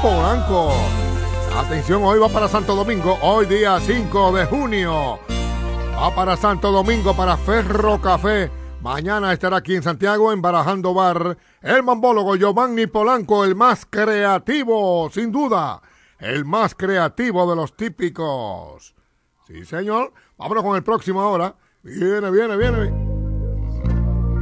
Polanco. Atención, hoy va para Santo Domingo, hoy día 5 de junio. Va para Santo Domingo, para Ferro Café. Mañana estará aquí en Santiago, en Barajando Bar, el mambólogo Giovanni Polanco, el más creativo, sin duda, el más creativo de los típicos. Sí, señor. Vámonos con el próximo ahora. Viene.